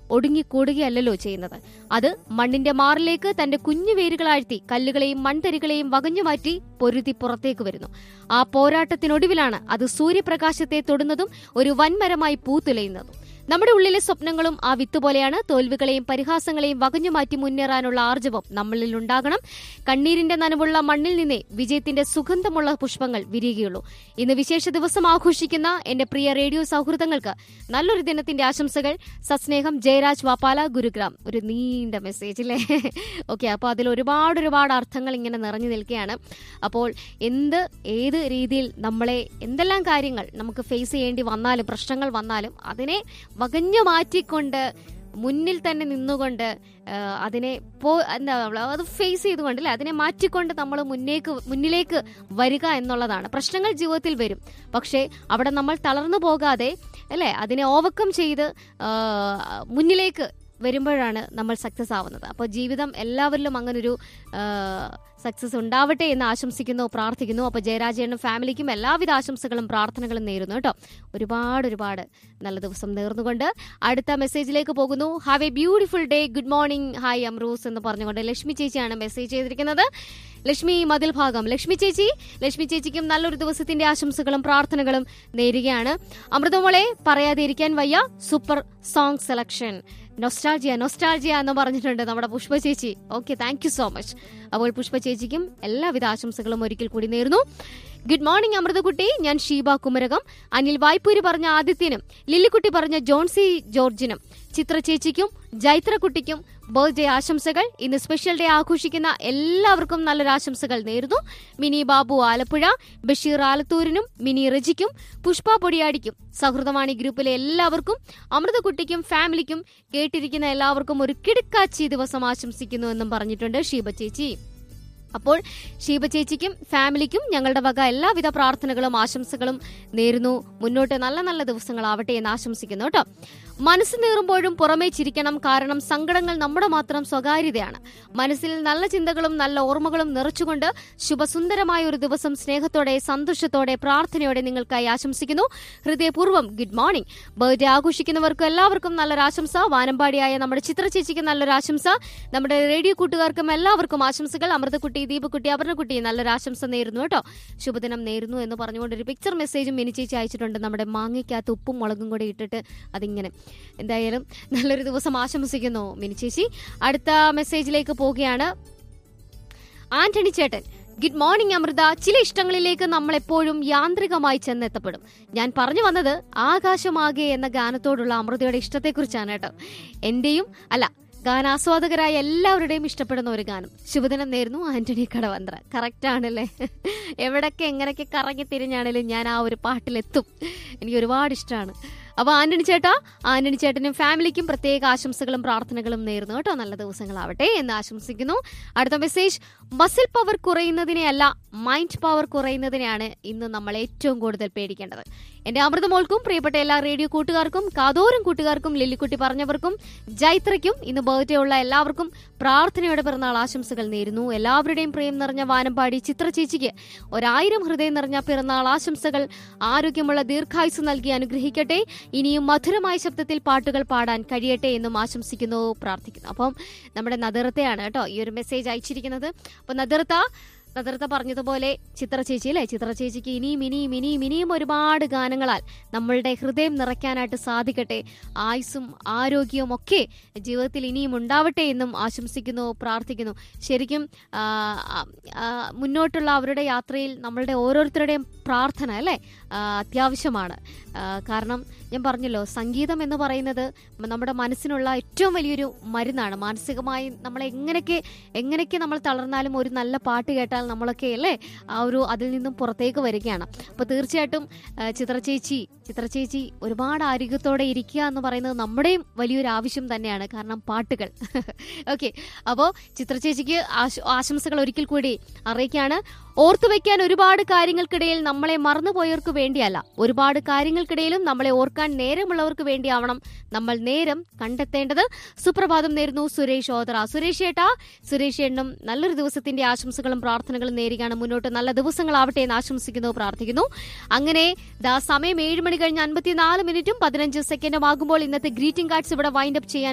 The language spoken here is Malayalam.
ഒടുങ്ങിക്കൂടുകയല്ലോ ചെയ്യുന്നത്. അത് മണ്ണിന്റെ മാറിലേക്ക് തന്റെ കുഞ്ഞു വേരുകളാഴ്ത്തി കല്ലുകളെയും മൺതരികളെയും വകഞ്ഞുമാറ്റി പൊരുതി പുറത്തേക്ക് വരുന്നു. ആ പോരാട്ടത്തിനൊടുവിലാണ് അത് സൂര്യപ്രകാശത്തെ തൊടുന്നതും ഒരു വൻമരമായി പൂത്തുലയുന്നതും. നമ്മുടെ ഉള്ളിലെ സ്വപ്നങ്ങളും ആ വിത്ത് പോലെയാണ്. തോൽവികളെയും പരിഹാസങ്ങളെയും വകഞ്ഞുമാറ്റി മുന്നേറാനുള്ള ആർജവം നമ്മളിൽ ഉണ്ടാകണം. കണ്ണീരിന്റെ നനവുള്ള മണ്ണിൽ നിന്നേ വിജയത്തിന്റെ സുഗന്ധമുള്ള പുഷ്പങ്ങൾ വിരിയുകയുള്ളൂ. ഇന്ന് വിശേഷ ദിവസം ആഘോഷിക്കുന്ന എന്റെ പ്രിയ റേഡിയോ സൗഹൃദങ്ങൾക്ക് നല്ലൊരു ദിനത്തിന്റെ ആശംസകൾ. സസ്നേഹം, ജയരാജ് വാപ്പാല, ഗുരുഗ്രാം. ഒരു നീണ്ട മെസ്സേജ് അല്ലേ? ഓക്കെ, അപ്പോൾ അതിൽ ഒരുപാട് അർത്ഥങ്ങൾ ഇങ്ങനെ നിറഞ്ഞു നിൽക്കുകയാണ്. അപ്പോൾ ഏത് രീതിയിൽ നമ്മളെ എന്തെല്ലാം കാര്യങ്ങൾ നമുക്ക് ഫേസ് ചെയ്യേണ്ടി വന്നാലും, പ്രശ്നങ്ങൾ വന്നാലും അതിനെ വകഞ്ഞു മാറ്റിക്കൊണ്ട് മുന്നിൽ തന്നെ നിന്നുകൊണ്ട് അതിനെ അത് ഫേസ് ചെയ്തുകൊണ്ട് അല്ലെ, അതിനെ മാറ്റിക്കൊണ്ട് നമ്മൾ മുന്നിലേക്ക് വരിക എന്നുള്ളതാണ്. പ്രശ്നങ്ങൾ ജീവിതത്തിൽ വരും, പക്ഷേ അവിടെ നമ്മൾ തളർന്നു പോകാതെ അല്ലെ അതിനെ ഓവർകം ചെയ്ത് മുന്നിലേക്ക് വരുമ്പോഴാണ് നമ്മൾ സക്സസ് ആവുന്നത്. അപ്പോൾ ജീവിതം എല്ലാവരിലും അങ്ങനൊരു സക്സസ് ഉണ്ടാവട്ടെ എന്ന് ആശംസിക്കുന്നു, പ്രാർത്ഥിക്കുന്നു. അപ്പോൾ ജയരാജേനും ഫാമിലിക്കും എല്ലാവിധ ആശംസകളും പ്രാർത്ഥനകളും നേരുന്നു കേട്ടോ. ഒരുപാട് നല്ല ദിവസം നേർന്നുകൊണ്ട് അടുത്ത മെസ്സേജിലേക്ക് പോകുന്നു. Have A beautiful day, good morning, hi അമ്രൂസ് എന്ന് പറഞ്ഞുകൊണ്ട് ലക്ഷ്മി ചേച്ചിയാണ് മെസ്സേജ് ചെയ്തിരിക്കുന്നത്. ലക്ഷ്മി മതിൽ ഭാഗം. ലക്ഷ്മി ചേച്ചിക്കും നല്ലൊരു ദിവസത്തിന്റെ ആശംസകളും പ്രാർത്ഥനകളും നേരുകയാണ്. അമൃതമോളെ പറയാതെ ഇരിക്കാൻ വയ്യ, സൂപ്പർ സോങ് സെലക്ഷൻ, നൊസ്റ്റാൾജിയ എന്ന് പറഞ്ഞിട്ടുണ്ട് നമ്മുടെ പുഷ്പ ചേച്ചി. Okay, thank you so much. അപ്പോൾ പുഷ്പ ചേച്ചിക്കും എല്ലാവിധ ആശംസകളും ഒരിക്കൽ കൂടി നേരുന്നു. ഗുഡ് മോർണിംഗ് അമൃതകുട്ടി, ഞാൻ ഷീബ കുമരകം. അനിൽ വായ്പൂര് പറഞ്ഞ ആദിത്യനും ലില്ലിക്കുട്ടി പറഞ്ഞ ജോൺസി ജോർജിനും ചിത്ര ചേച്ചിക്കും ജൈത്രക്കുട്ടിക്കും ബർത്ത്ഡേ ആശംസകൾ. ഇന്ന് സ്പെഷ്യൽ ഡേ ആഘോഷിക്കുന്ന എല്ലാവർക്കും നല്ലൊരു ആശംസകൾ നേരുന്നു. മിനി ബാബു ആലപ്പുഴ, ബഷീർ ആലത്തൂരിനും മിനി റജിക്കും പുഷ്പ പൊടിയാടിക്കും സൗഹൃദവാണി ഗ്രൂപ്പിലെ എല്ലാവർക്കും അമൃതകുട്ടിക്കും ഫാമിലിക്കും കേട്ടിരിക്കുന്ന എല്ലാവർക്കും ഒരു കിടുക്കാച്ചി ദിവസം ആശംസിക്കുന്നു എന്നും പറഞ്ഞിട്ടുണ്ട് ഷീബ ചേച്ചി. അപ്പോൾ ഷീബ ചേച്ചിക്കും ഫാമിലിക്കും ഞങ്ങളുടെ വക എല്ലാവിധ പ്രാർത്ഥനകളും ആശംസകളും നേരുന്നു. മുന്നോട്ട് നല്ല ദിവസങ്ങളാവട്ടെ എന്ന് ആശംസിക്കുന്നു കേട്ടോ. മനസ്സ് നീറുമ്പോഴും പുറമേ ചിരിക്കണം, കാരണം സങ്കടങ്ങൾ നമ്മുടെ മാത്രം സ്വകാര്യതയാണ്. മനസ്സിൽ നല്ല ചിന്തകളും നല്ല ഓർമ്മകളും നിറച്ചുകൊണ്ട് ശുഭസുന്ദരമായ ഒരു ദിവസം സ്നേഹത്തോടെ സന്തോഷത്തോടെ പ്രാർത്ഥനയോടെ നിങ്ങൾക്കായി ആശംസിക്കുന്നു. ഹൃദയപൂർവ്വം ഗുഡ് മോർണിംഗ്. ബർത്ത്ഡേ ആഘോഷിക്കുന്നവർക്കും എല്ലാവർക്കും നല്ലൊരു ആശംസ. വാനമ്പാടിയായ നമ്മുടെ ചിത്ര ചേച്ചിക്ക് നല്ലൊരു ആശംസ. നമ്മുടെ റേഡിയോ കൂട്ടുകാർക്കും എല്ലാവർക്കും ആശംസകൾ. അമൃതക്കുട്ടി, ദീപക്കുട്ടി, അപർണക്കുട്ടി നല്ലൊരു ആശംസ നേരുന്നു കേട്ടോ. ശുഭദിനം നേരുന്നു എന്ന് പറഞ്ഞുകൊണ്ട് ഒരു പിക്ചർ മെസ്സേജും മിനി ചേച്ചി അയച്ചിട്ടുണ്ട്. നമ്മുടെ മാങ്ങയ്ക്കകത്ത് ഉപ്പും മുളകും കൂടി ഇട്ടിട്ട് അതിങ്ങനെ. എന്തായാലും നല്ലൊരു ദിവസം ആശംസിക്കുന്നു മിനി ചേച്ചി. അടുത്ത മെസ്സേജിലേക്ക് പോവുകയാണ്. ആന്റണി ചേട്ടൻ, ഗുഡ് മോർണിംഗ് അമൃത. ചില ഇഷ്ടങ്ങളിലേക്ക് നമ്മൾ എപ്പോഴും യാന്ത്രികമായി ചെന്നെത്തപ്പെടും. ഞാൻ പറഞ്ഞു വന്നത് ആകാശമാകെ എന്ന ഗാനത്തോടുള്ള അമൃതയുടെ ഇഷ്ടത്തെക്കുറിച്ചാണ് കേട്ടോ. എന്റെയും അല്ല, ഗാനാസ്വാദകരായ എല്ലാവരുടെയും ഇഷ്ടപ്പെടുന്ന ഒരു ഗാനം. ശുഭദിനം നേരുന്നു ആന്റണി കടവന്ത്ര. കറക്റ്റ് ആണല്ലേ? എവിടൊക്കെ എങ്ങനെയൊക്കെ കറങ്ങി തിരിഞ്ഞാണേലും ഞാൻ ആ ഒരു പാട്ടിലെത്തും. എനിക്ക് ഒരുപാട് ഇഷ്ടമാണ്. അപ്പൊ ആന്റണി ചേട്ടനും ഫാമിലിക്കും പ്രത്യേക ആശംസകളും പ്രാർത്ഥനകളും നേരുന്നു കേട്ടോ. നല്ല ദിവസങ്ങളാവട്ടെ എന്ന് ആശംസിക്കുന്നു. അടുത്ത message, muscle power കുറയുന്നതിനെയല്ല mind power കുറയുന്നതിനെയാണ് ഇന്ന് നമ്മൾ ഏറ്റവും കൂടുതൽ പേടിക്കേണ്ടത്. എന്റെ അമൃതമോൾക്കും പ്രിയപ്പെട്ട എല്ലാ റേഡിയോ കൂട്ടുകാർക്കും കാതോരം കൂട്ടുകാർക്കും ലില്ലിക്കുട്ടി പറഞ്ഞവർക്കും ജൈത്രയ്ക്കും ഇന്ന് ബർത്ത്ഡേ ഉള്ള എല്ലാവർക്കും പ്രാർത്ഥനയോടെ പിറന്നാൾ ആശംസകൾ നേരുന്നു. എല്ലാവരുടെയും പ്രേം നിറഞ്ഞ വാനമ്പാടി ചിത്ര ചേച്ചിക്ക് 1000 ഹൃദയം നിറഞ്ഞ പിറന്നാൾ ആശംസകൾ. ആരോഗ്യമുള്ള ദീർഘായുസ് നൽകി അനുഗ്രഹിക്കട്ടെ. ഇനിയും മധുരമായ ശബ്ദത്തിൽ പാട്ടുകൾ പാടാൻ കഴിയട്ടെ എന്നും ആശംസിക്കുന്നു, പ്രാർത്ഥിക്കുന്നു. അപ്പം നമ്മുടെ നദിറത്തെയാണ് കേട്ടോ ഈ ഒരു മെസ്സേജ് അയച്ചിരിക്കുന്നത്. അപ്പൊ നദിറത്ത പറഞ്ഞതുപോലെ ചിത്ര ചേച്ചിക്ക് ഇനിയും ഒരുപാട് ഗാനങ്ങളാൽ നമ്മളുടെ ഹൃദയം നിറയ്ക്കാനായിട്ട് സാധിക്കട്ടെ. ആയുസ്സും ആരോഗ്യവും ഒക്കെ ജീവിതത്തിൽ ഇനിയും ഉണ്ടാവട്ടെ എന്നും ആശംസിക്കുന്നു, പ്രാർത്ഥിക്കുന്നു. ശരിക്കും മുന്നോട്ടുള്ള അവരുടെ യാത്രയിൽ നമ്മളുടെ ഓരോരുത്തരുടെയും പ്രാർത്ഥന അല്ലേ അത്യാവശ്യമാണ്. കാരണം ഞാൻ പറഞ്ഞല്ലോ, സംഗീതം എന്ന് പറയുന്നത് നമ്മുടെ മനസ്സിനുള്ള ഏറ്റവും വലിയൊരു മരുന്നാണ്. മാനസികമായി നമ്മളെ എങ്ങനെയൊക്കെ നമ്മൾ തളർന്നാലും ഒരു നല്ല പാട്ട് കേട്ടാൽ നമ്മളൊക്കെ അല്ലേ അതിൽ നിന്നും പുറത്തേക്ക് വരികയാണ്. അപ്പോൾ തീർച്ചയായിട്ടും ചിത്ര ചേച്ചി ഒരുപാട് ആരോഗ്യത്തോടെ ഇരിക്കുക എന്ന് പറയുന്നത് നമ്മുടെയും വലിയൊരു ആവശ്യം തന്നെയാണ്. കാരണം പാട്ടുകൾ ഓക്കെ. അപ്പോൾ ചിത്ര ചേച്ചിക്ക് ആശംസകൾ ഒരിക്കൽ കൂടി അറിയിക്കുകയാണ്. ഓർത്തുവെക്കാൻ ഒരുപാട് കാര്യങ്ങൾക്കിടയിൽ നമ്മളെ മറന്നുപോയവർക്ക് വേണ്ടിയല്ല, ഒരുപാട് കാര്യങ്ങൾക്കിടയിലും നമ്മളെ ഓർക്കാൻ നേരമുള്ളവർക്ക് വേണ്ടിയാവണം നമ്മൾ നേരം കണ്ടെത്തേണ്ടത്. സുപ്രഭാതം നേരുന്നു സുരേഷ് ഓതറ. സുരേഷ് ഏട്ടനും നല്ലൊരു ദിവസത്തിന്റെ ആശംസകളും പ്രാർത്ഥനകളും നേരുകയാണ്. മുന്നോട്ട് നല്ല ദിവസങ്ങളാവട്ടെ എന്ന് ആശംസിക്കുന്നു, പ്രാർത്ഥിക്കുന്നു. അങ്ങനെ സമയം 7 മണി കഴിഞ്ഞ് 54 മിനിറ്റും 15 സെക്കൻഡും ആകുമ്പോൾ ഇന്നത്തെ ഗ്രീറ്റിംഗ് കാർഡ്സ് ഇവിടെ വൈൻഡ് അപ്പ് ചെയ്യാൻ